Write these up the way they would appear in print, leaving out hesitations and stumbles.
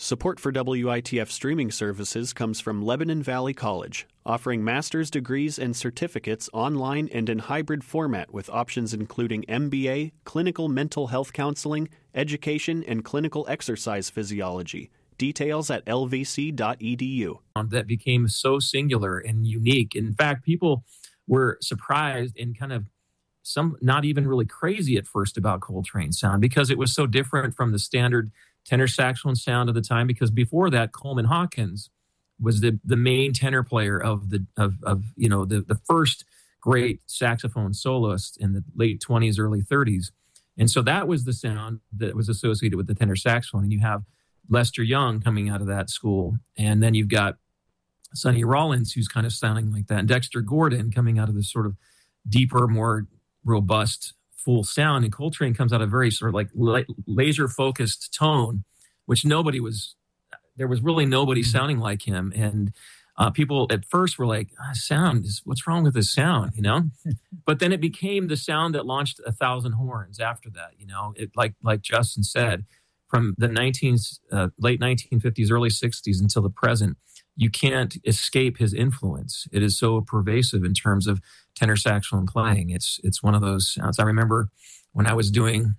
Support for WITF streaming services comes from Lebanon Valley College, offering master's degrees and certificates online and in hybrid format with options including MBA, clinical mental health counseling, education, and clinical exercise physiology. Details at lvc.edu. That became so singular and unique. In fact, people were surprised and kind of some not even really crazy at first about Coltrane's sound because it was so different from the standard tenor saxophone sound of the time, because before that, Coleman Hawkins was the main tenor player of the first great saxophone soloist in the late 20s, early 30s. And so that was the sound that was associated with the tenor saxophone. And you have Lester Young coming out of that school. And then you've got Sonny Rollins, who's kind of sounding like that, and Dexter Gordon coming out of this sort of deeper, more robust, full sound. And Coltrane comes out of a very sort of like laser-focused tone, which there was really nobody sounding like him. And people at first were like, what's wrong with this sound, But then it became the sound that launched 1,000 Horns after that, It, like Justin said, from the late 1950s, early 60s until the present, you can't escape his influence. It is so pervasive in terms of tenor saxophone playing. It's one of those sounds. I remember when I was doing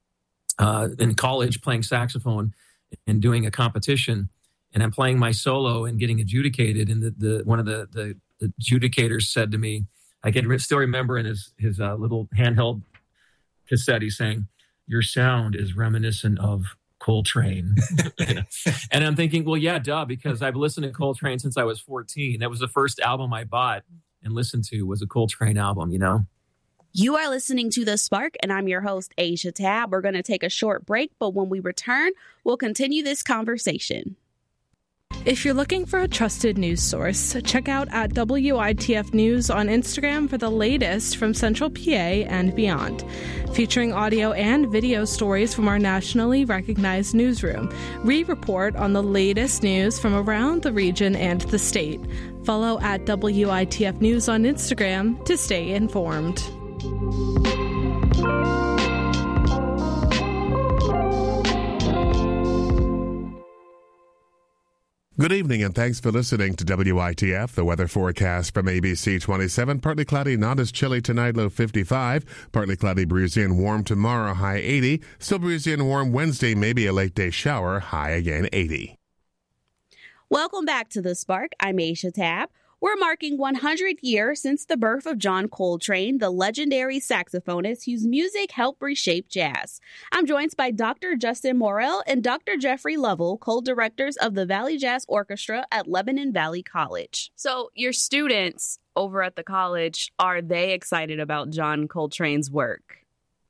in college playing saxophone and doing a competition, and I'm playing my solo and getting adjudicated, and one of the adjudicators said to me, I can still remember in his little handheld cassette, he's saying, "Your sound is reminiscent of Coltrane." And I'm thinking, well, yeah, duh, because I've listened to Coltrane since I was 14. That was the first album I bought and listened to was a Coltrane album, You are listening to The Spark, and I'm your host, Asia Tab. We're going to take a short break, but when we return, we'll continue this conversation. If you're looking for a trusted news source, check out at WITF News on Instagram for the latest from Central PA and beyond. Featuring audio and video stories from our nationally recognized newsroom, we report on the latest news from around the region and the state. Follow at WITF News on Instagram to stay informed. Good evening and thanks for listening to WITF. The weather forecast from ABC 27. Partly cloudy, not as chilly tonight, low 55. Partly cloudy, breezy and warm tomorrow, high 80. Still breezy and warm Wednesday, maybe a late day shower, high again 80. Welcome back to The Spark. I'm Aisha Tab. We're marking 100 years since the birth of John Coltrane, the legendary saxophonist whose music helped reshape jazz. I'm joined by Dr. Justin Morrell and Dr. Jeffrey Lovell, co-directors of the Valley Jazz Orchestra at Lebanon Valley College. So your students over at the college, are they excited about John Coltrane's work?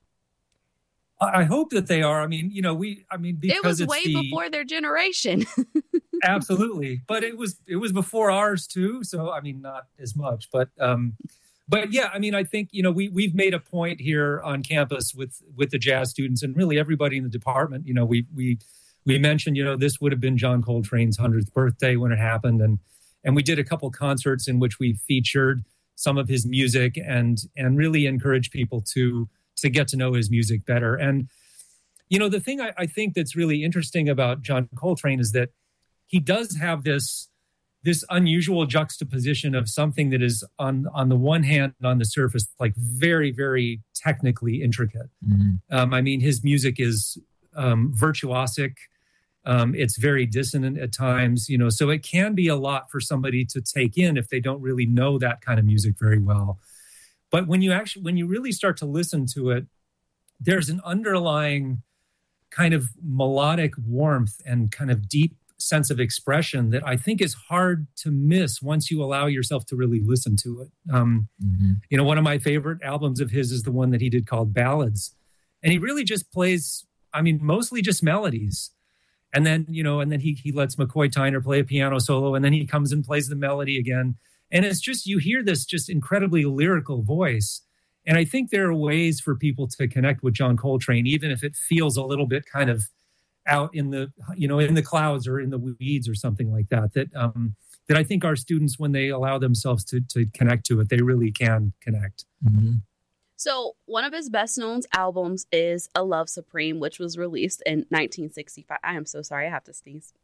I hope that they are. Because it was way before their generation. Absolutely. But it was before ours too. So, not as much, but yeah, I think, we've made a point here on campus with the jazz students and really everybody in the department. We mentioned, this would have been John Coltrane's 100th birthday when it happened. And we did a couple concerts in which we featured some of his music and really encouraged people to get to know his music better. And, the thing I think that's really interesting about John Coltrane is that he does have this unusual juxtaposition of something that is on the one hand, on the surface, like very, very technically intricate. Mm-hmm. His music is virtuosic. It's very dissonant at times, so it can be a lot for somebody to take in if they don't really know that kind of music very well. But when you really start to listen to it, there's an underlying kind of melodic warmth and kind of deep sense of expression that I think is hard to miss once you allow yourself to really listen to it. One of my favorite albums of his is the one that he did called Ballads. And he really just plays, mostly just melodies. And then, he lets McCoy Tyner play a piano solo, and then he comes and plays the melody again. And it's just, you hear this just incredibly lyrical voice. And I think there are ways for people to connect with John Coltrane, even if it feels a little bit kind of out in the, in the clouds or in the weeds or something like that, that I think our students, when they allow themselves to connect to it, they really can connect. Mm-hmm. So one of his best known albums is A Love Supreme, which was released in 1965. I am so sorry. I have to sneeze.